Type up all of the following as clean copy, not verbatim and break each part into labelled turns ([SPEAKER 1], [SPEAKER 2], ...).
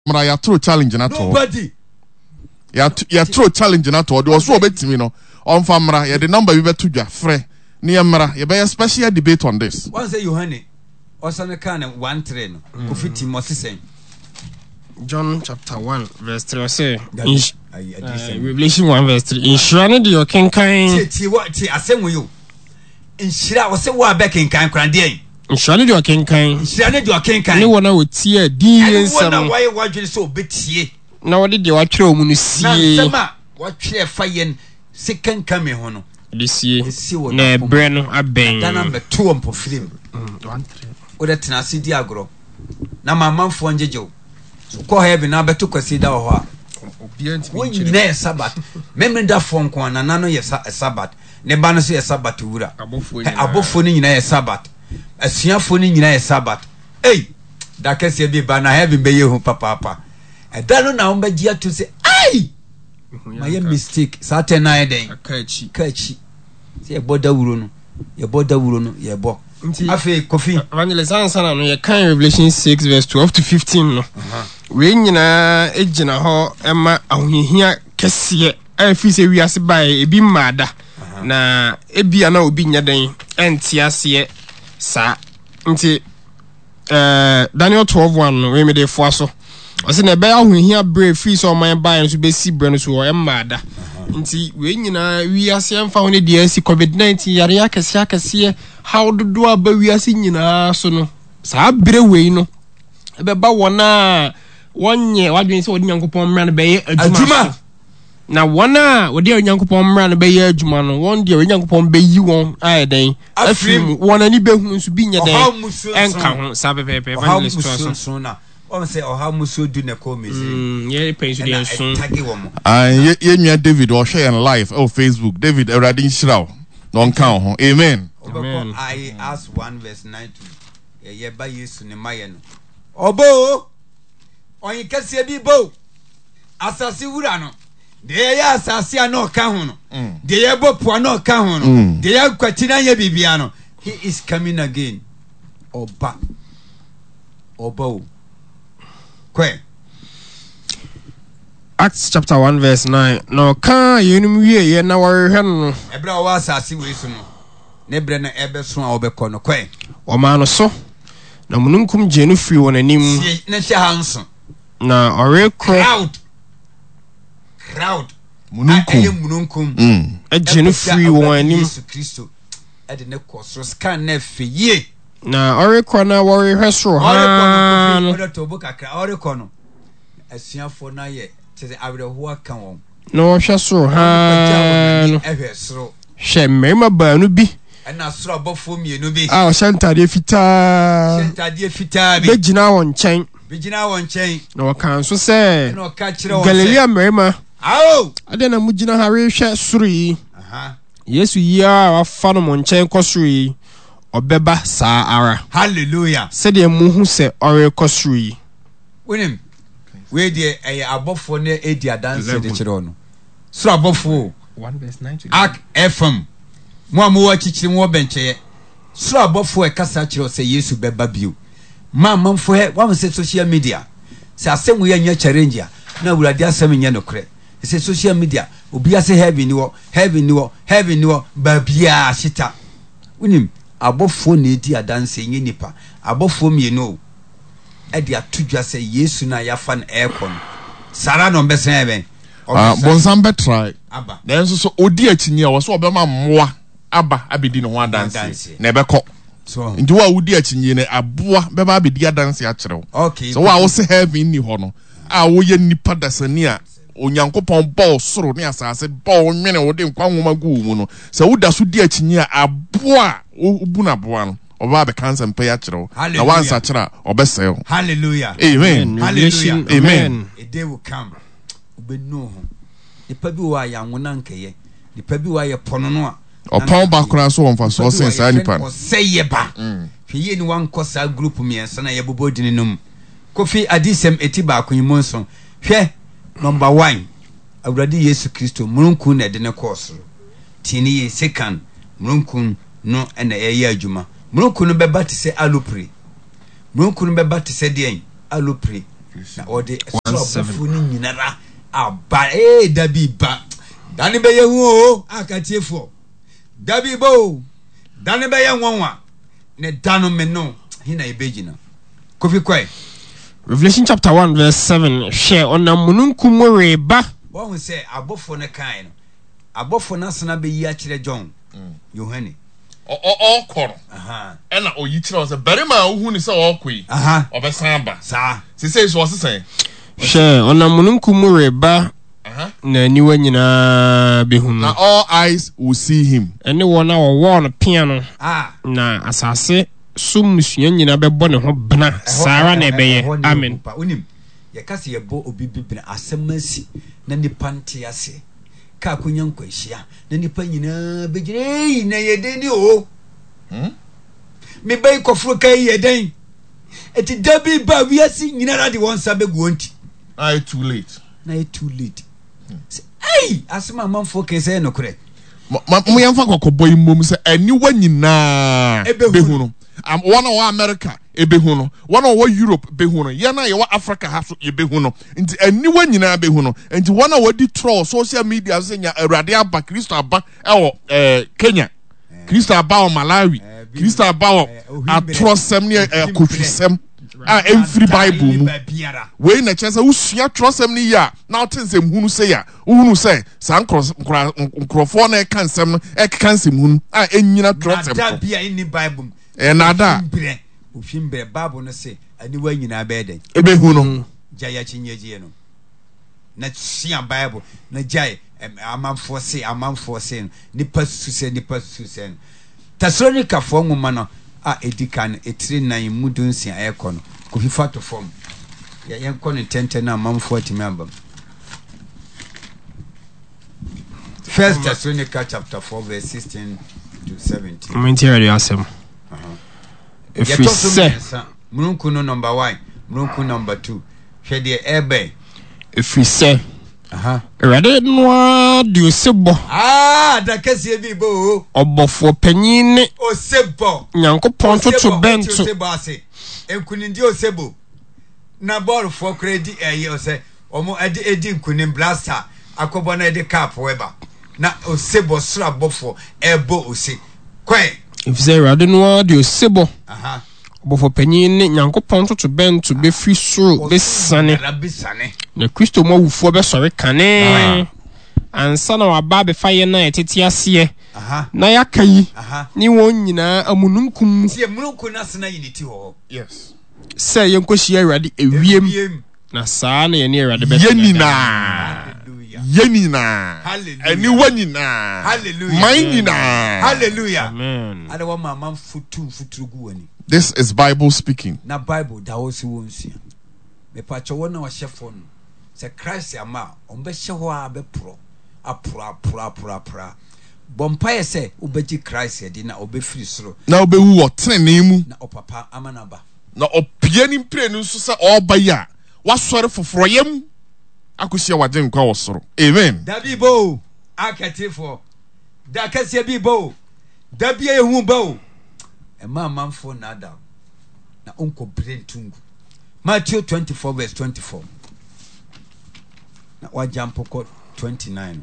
[SPEAKER 1] Mra ya throw challenge na to.
[SPEAKER 2] Nobody.
[SPEAKER 1] Ya throw challenge na to. De oso obetimi no. On fa mra ya the number we beto dwa frɛ. Ni mra ya be special debate on this.
[SPEAKER 2] One say Yohane. Osane kan 1:3 no. Kofi Timothy say.
[SPEAKER 3] John chapter 1 verse 3 say Revelation 1 verse 3 insurance de your kenkan
[SPEAKER 2] ti asem yo inshira wo se wo abekenkan krande
[SPEAKER 3] insurance de your kenkan
[SPEAKER 2] insurance de your kenkan
[SPEAKER 3] ne wona wo tie di ensam
[SPEAKER 2] na why wadwene so obetie
[SPEAKER 3] na wode de watwere omu no sie
[SPEAKER 2] na nsema watwere fa yen se kenkan me ho no
[SPEAKER 3] de sie na ebre no aben
[SPEAKER 2] dana beto ompo film 1:3 o de tena si di agro na mamanfo njejew ko heaven na beto kwasi da ho a obianti ne sabat memre da fon ko na no ye sabat ne ba no so ye sabat wura abofo ni nyina ye sabat asuafo ni nyina ye sabat da kase bi ba na heaven be ye hu papa da no na on ba gia to say my mistake certain na den kachi se ye boda wuro no ye bo afi Kofi
[SPEAKER 3] evangelist ansana no ye kan Revelation 6 verse 12 to 15 no we nyina ejina ho ema ahohia kese afi se wiase bae ebi mada na ebi ana obi nya den entiase sa nti Daniel 12:1 no we me dey fo aso o se na be ahohia brave free so man bae so be si bre no so o mada nti we nyina wiase emfa ho ne dia si COVID-19 yare akese how do aba wiase nyina so no sa bre we no ebe ba wona wonye wadwen se wodi Nyankopon mmra no beye adwuma na wona wodi Nyankopon mmra no beye adwuma no won de Nyankopon beyi won ayeden afrim wona ni behu nso bi nya den enka ho sa pepepe evangelist so
[SPEAKER 2] na o say oha muso du ne ko mezi
[SPEAKER 3] ye pensu de so
[SPEAKER 1] ye nua David o share en live on Facebook David Eradin Shiraw no kan ho amen.
[SPEAKER 2] I ask 1 verse 9 to ye ba Yesu ne maye no obo onye kase bi bo asase wura no de ye asase ano ka ho no de ye bopo ano ka ho no de ye kwati na ye bibia no he is coming again oba kwe
[SPEAKER 3] Acts chapter 1 verse 9 no ka yenum wie ye na worehwe no
[SPEAKER 2] ebra wa asase we so no ne bre na ebe so a obekọ no kwe
[SPEAKER 3] o ma no so na mununkum jenu free wonanim
[SPEAKER 2] ne hye hanso
[SPEAKER 3] na ore crowd
[SPEAKER 1] mununkum
[SPEAKER 3] jenu free wonanim
[SPEAKER 2] Yesu Kristo ade ne kosro scan na feye
[SPEAKER 3] na ore kona worry hwesro ha
[SPEAKER 2] no to boka kra ore kono asuafo na ye tese awreho aka won
[SPEAKER 3] no hwesro ha no
[SPEAKER 2] ehwesro
[SPEAKER 3] hwe mema baanu bi
[SPEAKER 2] na soro abofo mienu bi
[SPEAKER 3] o sentade fitaa be gina won chen na wakan so se
[SPEAKER 2] na ka kire won
[SPEAKER 3] Galilea mema ade na mugina ha rehwe soro yi Yesu yi a wafa no mon chen kosoro yi obeba saa ara
[SPEAKER 2] hallelujah
[SPEAKER 3] se de muhu se ore kosoro yi
[SPEAKER 2] wonim we de abofo ne edi adanse de kire ono soro abofo
[SPEAKER 3] 1 verse 9 to
[SPEAKER 2] ak fm mo wa chichiri mo bencheye soro abofo kasa kire se Yesu beba bio mamamfo he wa se social media se asemu ya nya challenge na wurade asem nya nokre se social media obi ase heaven ni wo babia ashita unim abofo na edi adanse nye nipa abofo mienu e dia tudwa se Yesu na yafa na ekon sara no mbesen eben
[SPEAKER 1] bonsam betry aba then so odi achinye wo so obema mmoa aba abedi no ho adanse na ebekọ so nti wa odi achinye ne aboa beba abedi adanse a kirew
[SPEAKER 2] okay
[SPEAKER 1] so wa wo se heaven ni ho no a wo ye nipa dasani a Onyankopon ball soro ne asase ball nwene wo de nkwa nwoma gu mu no se wo da so di achinye a aboa obu na aboa no oba be cancer mpe ya kirew na wansa kira obesel
[SPEAKER 2] hallelujah
[SPEAKER 1] amen
[SPEAKER 2] hallelujah
[SPEAKER 1] amen
[SPEAKER 2] a day will come ubenu ho nipa bi wa ya nwona nkeye nipa bi wa ya pono no a
[SPEAKER 1] opon bakora so won fa so sensa nipa
[SPEAKER 2] o seye ba hweye ni wan kosa group miensa na ye bobodini num Kofi adisem eti ba akonyimonso hwe number 1 awurade Yesu Kristo murunkun na de ne kosoro tini ye second murunkun no na eye adwuma murunkun be batise alopre murunkun be batise den alopre na ode so ni nyinara aba dabi ba dane be ye hu o akatiefo dabi bo dane be ye nwanwa ne dano me no hina ebegina kofi kwai
[SPEAKER 3] Revelation chapter 1 verse 7 share ona mununkum reba
[SPEAKER 2] won say abofo ne kan no abofo na sena be yi a kire John Yohane
[SPEAKER 1] koro ena oyi kire o say berima ohu ni say okoi obesan ba
[SPEAKER 2] sa
[SPEAKER 1] say so say
[SPEAKER 3] share ona mununkum reba na niwa nyina behunu
[SPEAKER 1] na all eyes will see him
[SPEAKER 3] ene wona wo no piano na asase sumsuya nyina bebo ne ho bena sara na ebeye amen
[SPEAKER 2] unim ye kase ye bo obi bibina asemasi na nipa nte ase ka kunya nkwahia na nipa nyina begire na ye den ni o me bay kofro kai ye den eti dabi ba wiasi nyina radi won sabe guonti
[SPEAKER 1] too late
[SPEAKER 2] na too late hey asema manfo kese no kure
[SPEAKER 1] mo yamfa kokobo imom se aniwa nyina behunu one of America ebehuno one of Europe behuno yana ye wa Africa ha so ebehuno nti aniwa nyina behuno nti one of di troll social media senya awrade aba Kristo aba ewo Kenya Kristo aba o Malawi Kristo aba o atrosem ne akotwisem every Bible mu we na chese usua trosem ne ya na otensem hunu se ya hunu se san nkrofo na kansem e kansem hunu enyina trosem
[SPEAKER 2] da bia in Bible
[SPEAKER 1] nada
[SPEAKER 2] ofimbre Bible no se aniwa nyina be den
[SPEAKER 1] ebehuno
[SPEAKER 2] jaya chinyeje no na sia Bible na jai amanfo se nipa suse Thessalonica fo nwoma no edikan etiri nan mudunsia ekọ no ko fifa to form ya yenko ne tenten na amanfo atimi ambam First Thessalonica chapter 4 verse 16 to 17
[SPEAKER 3] Mentira ya asem if we say
[SPEAKER 2] mulunku no number 1 mulunku number 2 hwede ebe
[SPEAKER 3] if we say ready no di osebo
[SPEAKER 2] da kase bi bo
[SPEAKER 3] obofo panyin ne
[SPEAKER 2] osebo
[SPEAKER 3] nyankopon toto bento
[SPEAKER 2] osebo ase enkunindi osebo na ball for credit ose omo edi nkunim blaster akobo na edi cap weba na osebo sra bofo ebo ose kwen
[SPEAKER 3] if say ready no di osebo obofo panyin ne nyankopon toto bento be free soro be sane na Kristo mo wufo be sori kane ansa na waba be faye na etete ase na yakai ni won nyina amununkum
[SPEAKER 2] tie mununku na sena yiniti ho
[SPEAKER 1] yes
[SPEAKER 3] say yenkohia awrade ewiem na saa na ye ne awrade be
[SPEAKER 1] yenina aniwa nyina
[SPEAKER 2] hallelujah
[SPEAKER 3] amen
[SPEAKER 2] ada wa mama futuru guani.
[SPEAKER 1] This is Bible speaking.
[SPEAKER 2] Na Bible da wo si wonsia me pa che wona wa shefo no se Christ ama on be hye ho a be pro apra bompa ye se obegi Christ edi na obefiri soro
[SPEAKER 1] na obewu wo tene mu
[SPEAKER 2] na opapa amanaba
[SPEAKER 1] na opie ni mpre nu so se oba ya wasore foforoyem akosia waje nkwa wo soro amen
[SPEAKER 2] dabi bo akatifo da kasia bi bo dabi ehu bo ema manfo na adam na onko brentungu Matthew 24 verse 24 na wajampo ko 29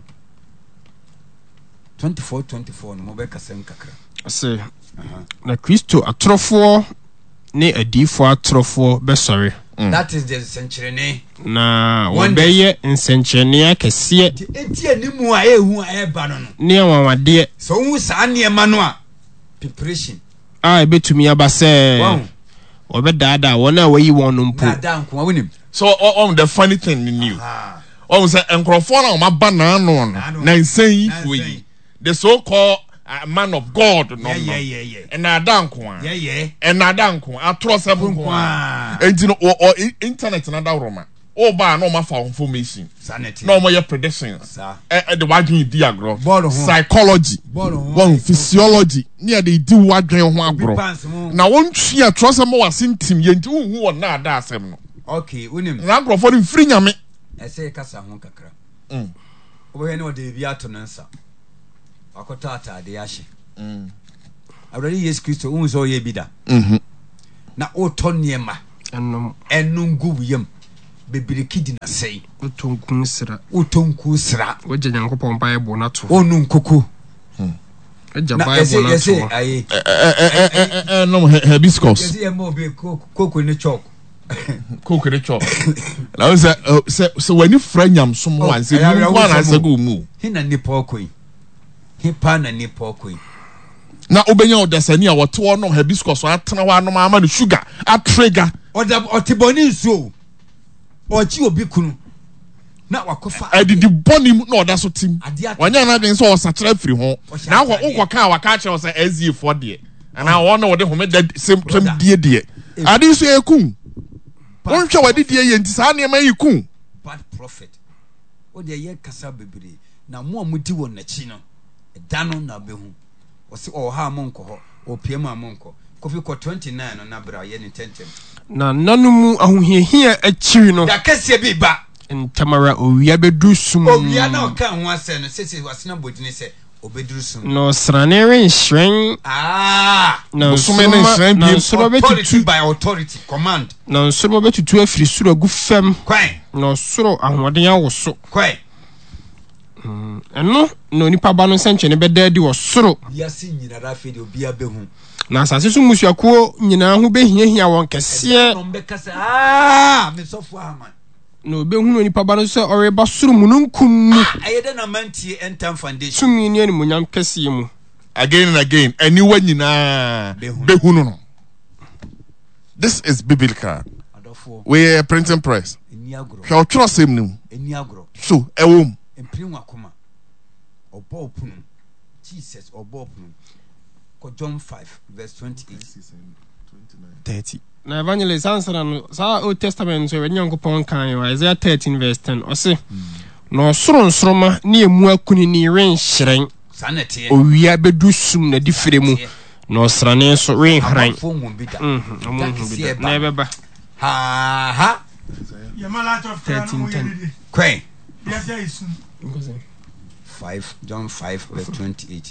[SPEAKER 2] 24 no mobeka senkakra
[SPEAKER 3] say na Kristo atrofo ne adifo atrofo be sorry
[SPEAKER 2] that is the century
[SPEAKER 3] na wobeye nsenchene akese
[SPEAKER 2] enti animu a ehu a eba no
[SPEAKER 3] ne awawade
[SPEAKER 2] so hu sa ne ma no a preparation
[SPEAKER 3] ebetumi abase obedada wona wayi won mpo
[SPEAKER 2] dada nko wonim
[SPEAKER 1] so on the funny thing in you on say enkrofo na ma ba na no na nsan yi fo yi the so called man of God no and adanko and adanko atro seven ko enti no internet na da roma o ba na o ma fa information na o ma ya predictions the wadwen di agro psychology one physiology near the di wadwen ho agro na won twi atro sem wa sentim ye nti hu won na ada asem no
[SPEAKER 2] okay unim
[SPEAKER 1] na agro for mfiri nyame
[SPEAKER 2] ese kasa ho kakra obo he no de bi ato nansa akota atade yahye awrani Yesu Kristo unzo ye bida na oto niema enungu wiyem bebiriki di na sei
[SPEAKER 3] utonku sra
[SPEAKER 2] wagye
[SPEAKER 3] Nyankopɔn Bible na to
[SPEAKER 2] onu nkoko
[SPEAKER 3] agya
[SPEAKER 2] na
[SPEAKER 3] Bible na to
[SPEAKER 2] aye
[SPEAKER 1] no hibiscus
[SPEAKER 2] yesi mo be koko ne chok
[SPEAKER 1] coke de chop na se wani fra nyamsom wan se mu kwa na se go mu
[SPEAKER 2] hina nipa okoi hipa na nipa okoi
[SPEAKER 1] na obenya odasani a woto no hibiscus atena wa no ma no sugar atrega
[SPEAKER 2] otiboni nso ochi obi kunu na wakofa
[SPEAKER 1] adidi bonim na oda so tim wanya na den so osakira firi ho na wokwa waka kire so azie fo de ana wo na wo de home sem die adi so ekun won hwa wadi die ye nti sa na ma yikun
[SPEAKER 2] bad prophet o de ye kasa bebre na mo amudi won na chi no da no na behu o se o ha monko ho o piem amonko kofi ko 29 no na bra ye ni tentem
[SPEAKER 3] na nanumu ahohiahia akiri no
[SPEAKER 2] da kase bi ba
[SPEAKER 3] ntamara owia bedu sum
[SPEAKER 2] owia na o kan ho ase no sese wasena bodini se obeduru sum
[SPEAKER 3] no srane renhwen na
[SPEAKER 1] somene nhwen bi
[SPEAKER 2] authority by authority command
[SPEAKER 3] na nsoro betutu afiri suro gu fam
[SPEAKER 2] kwan
[SPEAKER 3] na soro ahoden awoso
[SPEAKER 2] kwan
[SPEAKER 3] eno no nipa ba no senche ne bedadi wo soro
[SPEAKER 2] yasi nyina rafe de obia behu
[SPEAKER 3] na asase so musuakuo nyina ho behiahia won kese
[SPEAKER 2] no mbekasa me sofo ama
[SPEAKER 3] no behu no nipa ba no se oreba soro mununkum mu
[SPEAKER 2] ayede na mantie entam foundation
[SPEAKER 3] sumi ni animonyam kese mu
[SPEAKER 1] again and again anyone nyina behu no. This is biblical. We are printing press. How trust him no. So ewom
[SPEAKER 2] emprinwa koma obo opunu Jesus obo opunu ko John 5 verse 28
[SPEAKER 3] 30 na evangelist answer no sa Old Testament so we Nyankopɔn kan Isaiah 13 verse 10 o se no soro nsoroma na emu akuni ni renhyerɛn
[SPEAKER 2] sanete
[SPEAKER 3] owia bedu sum na difire mu no srane so renhran na ebeba
[SPEAKER 2] ha
[SPEAKER 4] Yamala of 13:10
[SPEAKER 2] kwen
[SPEAKER 4] yes yes
[SPEAKER 2] 5 John 5 verse 28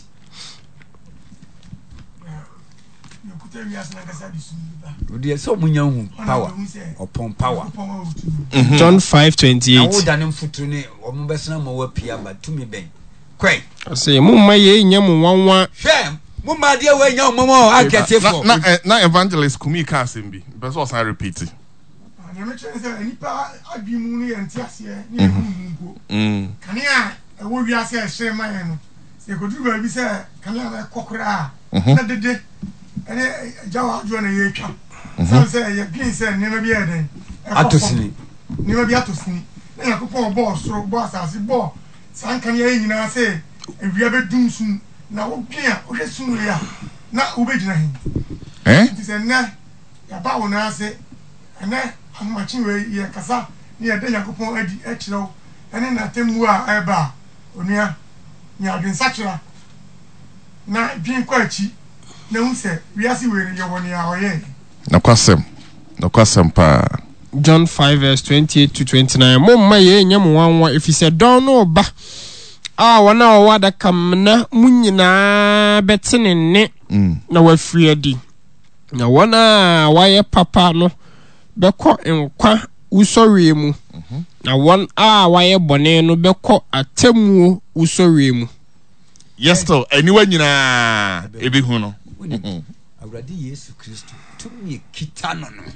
[SPEAKER 2] Odi so munya hu power upon power
[SPEAKER 3] John 5:28
[SPEAKER 2] awu danem futuru ne omo besena mo wa pia ba tumi ben kwen
[SPEAKER 3] say mumma ye nyam wanwa
[SPEAKER 2] hwe mumma de we nyam mo aketefo
[SPEAKER 1] na evangelist kumi ka asem but so I repeat it
[SPEAKER 4] na me chere say nipa adwimu ne yente ase ne ehu kania ewo wi ase ehre mayen no se koduru ba bi se kania na kokora na dede ene jawa adwo na ye twa so say ye green say ne ma bi eden
[SPEAKER 2] atosini
[SPEAKER 4] ne ma bi atosini na yakopon bo soro bo asase bo san kania ye nyina se ewia bedum sun na wo pia wo hwesun ya na wo begina hin ti se na ya ba wo na ase ene amachi we ye kasa ni ede yakopon adi ekiro ene na temu a eba onua ni adwen sakira na bin kwa chi na unse wiase we ye woni a oye
[SPEAKER 1] na kwasem pa
[SPEAKER 3] John 5 verse 28 to 29 mumma ye nyam wanwa efise don no ba wana wada kamna munyina betenene na wafiri adi na wana waye papa no beko enkwa usori mu na won waye bone no beko atemu usori mu
[SPEAKER 1] yes to anyone nyina ebihu no
[SPEAKER 2] awradi Yesu Kristo tumi kitano no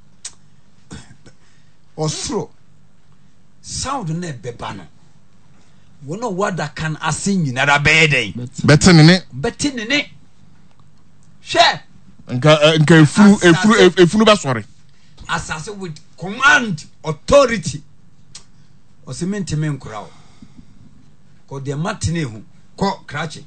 [SPEAKER 2] osro sound na beba no wono wada kan ase nyinara beden
[SPEAKER 1] betenene
[SPEAKER 2] hwe
[SPEAKER 1] nka efunu ba sori
[SPEAKER 2] asase with command authority o cement men kura ko de matine hu ko krache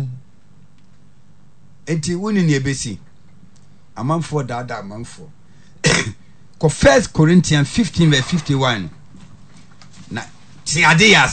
[SPEAKER 2] enti woni ne ebesi amanfo dada amanfo ko 1 Corinthians 15 verse 51 na ti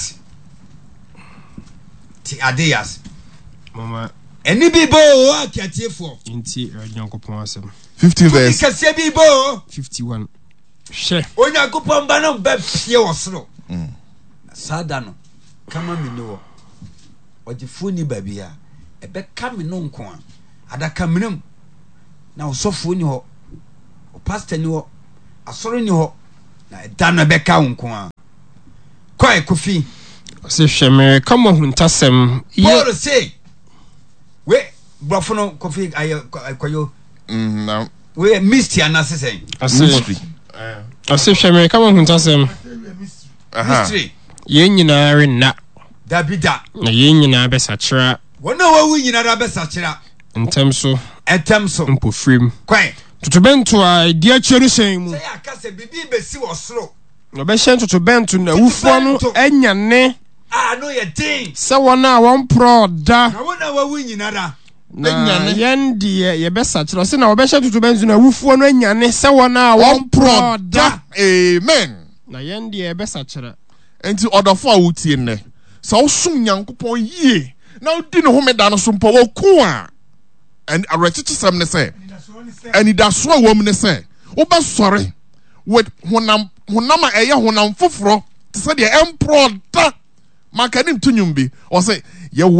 [SPEAKER 2] adeyas
[SPEAKER 3] mama
[SPEAKER 2] eni bibo akiatiefo
[SPEAKER 3] enti Nyankopɔn asem
[SPEAKER 1] 50 verse
[SPEAKER 2] kase bibo
[SPEAKER 3] 51 she
[SPEAKER 2] Onyankopɔn ba no ba pie wosoro sada no kama me no ogifo ni babia ebe ka me no nko a adaka menam na osofo ni ho o pastor ni ho asoro ni ho na da no beka wonko a koi Kofi
[SPEAKER 3] se hweme kama huntasem
[SPEAKER 2] Paul say we brofo no Kofi akoyo
[SPEAKER 1] na
[SPEAKER 2] we misty anase sen
[SPEAKER 1] mystery
[SPEAKER 3] ase hweme kama huntasem
[SPEAKER 2] mystery
[SPEAKER 3] ye nyina renna
[SPEAKER 2] Dabida
[SPEAKER 3] na ye nyina besachira
[SPEAKER 2] wona wawu nyina da besachira
[SPEAKER 3] ntem so mpofrim
[SPEAKER 2] kwan
[SPEAKER 3] tutubento a dia chiru sen mu
[SPEAKER 2] say akase bibi besi osoro
[SPEAKER 3] no be hyen tutubento na wufuo no anyane
[SPEAKER 2] no ye din
[SPEAKER 3] se wona won pro da
[SPEAKER 2] na wona wawu nyina da
[SPEAKER 3] na yende ye besachira se na wo be hyen tutubento na wufuo no anyane se wona won pro da
[SPEAKER 1] amen
[SPEAKER 3] na yende ye besachira
[SPEAKER 1] enti odofo a wutie nne sa osum Nyankopon yie na odi ne homeda no so mpo wo ko a and arechichi sam ne say and da so awom ne say wo ba sore with honam eye honam foforo te say de empro da maka nim tunyum bi o say ye